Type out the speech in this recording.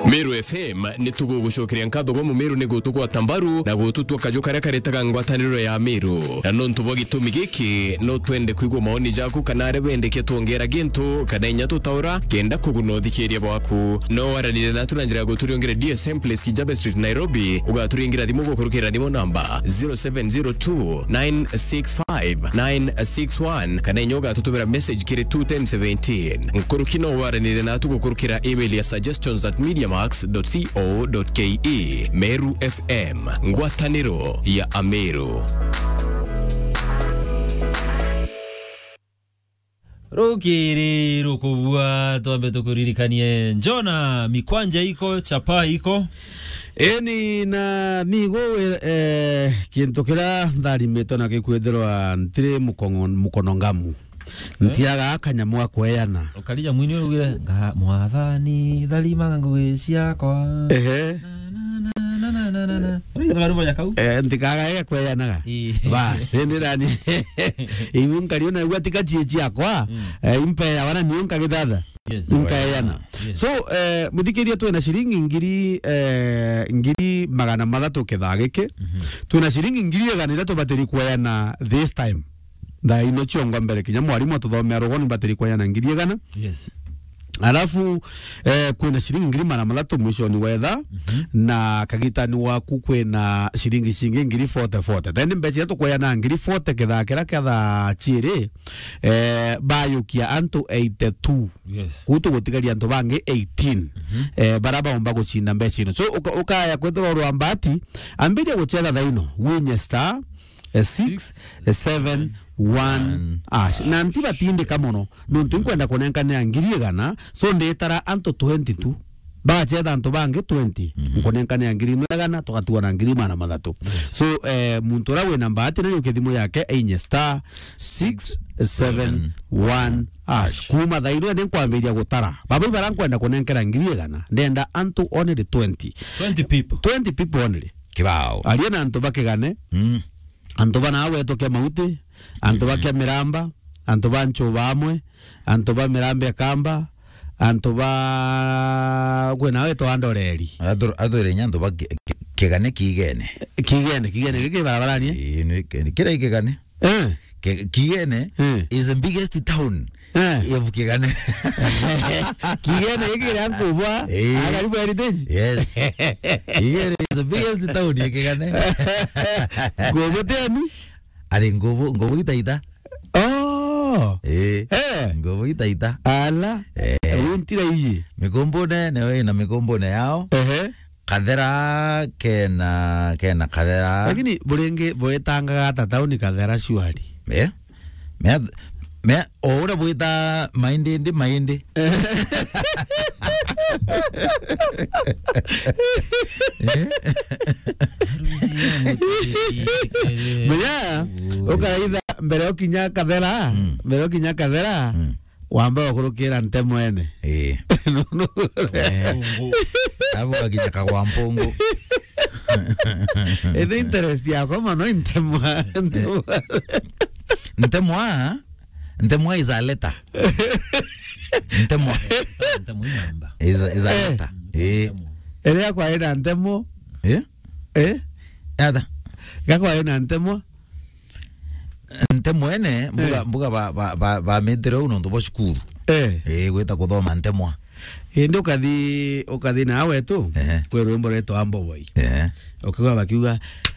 Meru FM ni tugugucokeria nkatho gwa Mumeru ni gutukwa tambaru na gututwa kajo karia karetaga ngwataniro ya Meru na no ntubo gitumi giki no twende kwigwa maoni jaku kana are bendeke tuongera gintu kana inya tutaura kenda kugunothikiria bwaku no waranire na turanjira guturiongere DSM Place Kijabe Street Nairobi ugaturingira thimu gukurukira thimu namba 0702965961 kana inyoga tutubira message kiri 21017 nkurukino waranire na tugukurukira email ya suggestions@mediamax.co.ke. Meru FM, ngwataniro ya Ameru. Rukiri rukubwa tuambe tukuririkanie njona mikwanja iko chapa iko eni na nigo kintu kira tharimeto na gikwetherwa ntire mukonongamu ntiaga akanyamu akweyana ukalija mwini urugire nga mwathani tharima ngwiciya kwa ntikaga kweyanaga basi ndirani ibunkari ona gwatika chichi akwa impera wana nionka githatha nkayana so muthikiria twena shilingi ngiri magana mathatu kithagike twena shilingi ngiri igana tubatiri kweyana this time da ino chiongo mbere kinya mwarimu atuthomea rogoni batiri kweyana ngiri igana yes alafu kwena shilingi ngiri magana mathatu mwishoni wetha na kagitani waku kwena shilingi shingi ngiri 40 then mbecha tukweyana ngiri 40 kithakira ketha chiri bayukia antu 82 yes kutu gutigaria antu bangi 18 baraba omba guchinda mbecha ino so ukaya kwethwa rwambati ambiria guchetha thaino winye star 671 na ntiba tindika muno nuntu nkwenda kunenkanea ngiri igana so ndetara antu 22 bachetha antu bangi 20 nkunenkanea ngiri igana tugatua na ngiri magana mathatu so muntu ura wina mbati na ukithimu yake ainye star 671 kuma thairo ndi kwambiria gutara babu bara nkwenda kunenkera ngiri igana ndenda antu only 20 people only kibao aliena antu bakigane antu bana aweto ke mauti antu bake miramba antu bancho bamwe antu ba mirambe kamba antu ba kwena weto andoreri adore nyanto ba kegane kigene kige barabarani kira kigane kigene is the biggest town of Kigane. Kigane ikira kubwa akaribu heritage. Yes. Kigane is the biggest town of Kigane. Ngobo tenu ari ngobo itaita. Oh ngobo itaita ala untira iyi mikombone ne na mikombone yao kadera kena kadera lakini burenge boetanga gata tauni kadera shwari me ora buita maindi Mya ukaida mbere okinya kadera wamba okurukira ntemwene no abo akinya kagwampongo ede interest yako mano ntemwa is a letter. Ntemwa is a letter. Ele kwa ina ntemo. Ada. Gakwa ina ntemo. Ntemo ene mbuga ba medero uno ndo boshukuru. Gweta kuthoma ntemwa. Indi ukathi nawe tu. Kwe rwimbo reto ambo boy. Ukiwa bakiuga